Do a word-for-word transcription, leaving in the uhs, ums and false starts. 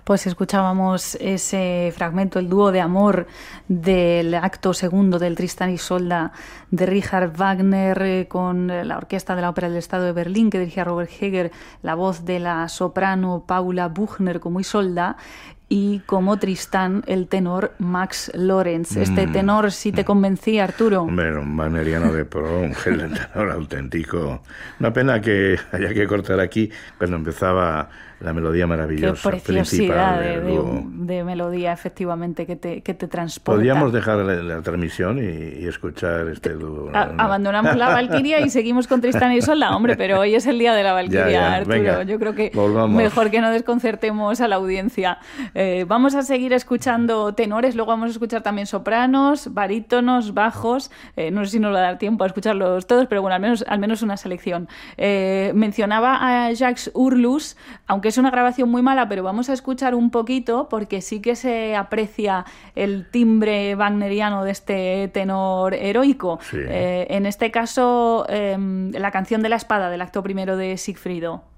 Pues escuchábamos ese fragmento, el dúo de amor del acto segundo del Tristán y Isolda de Richard Wagner, eh, con la orquesta de la Ópera del Estado de Berlín, que dirigía Robert Heger, la voz de la soprano Paula Buchner como Isolda, y como Tristán, el tenor Max Lorenz. Este tenor sí te convencía, Arturo. Hombre, un wagneriano de pro, un tenor auténtico. Una pena que haya que cortar aquí cuando empezaba la melodía maravillosa. Qué preciosidad de, del de, dúo. de melodía, efectivamente, que te, que te transporta. Podríamos dejar la, la transmisión y, y escuchar este dúo. A, ¿no? Abandonamos la Valquiria y seguimos con Tristán y Isolda. Hombre, pero hoy es el día de la Valquiria, ya, ya. Arturo. Venga, yo creo que volvamos. Mejor que no desconcertemos a la audiencia. Eh, vamos a seguir escuchando tenores, luego vamos a escuchar también sopranos, barítonos, bajos. Eh, no sé si nos va a dar tiempo a escucharlos todos, pero bueno, al menos, al menos una selección. Eh, mencionaba a Jacques Urlus, aunque es una grabación muy mala, pero vamos a escuchar un poquito porque sí que se aprecia el timbre wagneriano de este tenor heroico. Sí. Eh, en este caso, eh, la canción de la espada del acto primero de Sigfrido.